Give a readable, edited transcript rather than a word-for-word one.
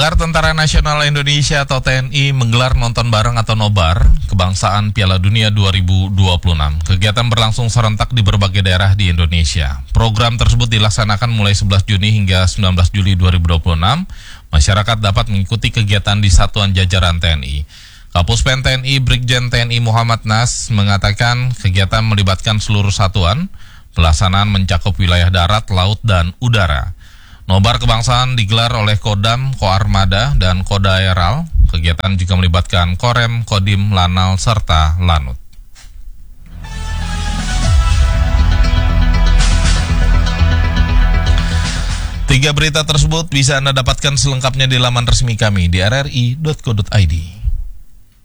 Pendengar Tentara Nasional Indonesia atau TNI menggelar nonton bareng atau nobar Kebangsaan Piala Dunia 2026. Kegiatan berlangsung serentak di berbagai daerah di Indonesia. Program tersebut dilaksanakan mulai 11 Juni hingga 19 Juli 2026. Masyarakat dapat mengikuti kegiatan di satuan jajaran TNI. Kapuspen TNI Brigjen TNI Muhammad Nas mengatakan kegiatan melibatkan seluruh satuan. Pelaksanaan mencakup wilayah darat, laut, dan udara. Nobar kebangsaan digelar oleh Kodam, Koarmada, dan Kodaeral. Kegiatan juga melibatkan Korem, Kodim, Lanal, serta Lanut. Tiga berita tersebut bisa Anda dapatkan selengkapnya di laman resmi kami di rri.co.id.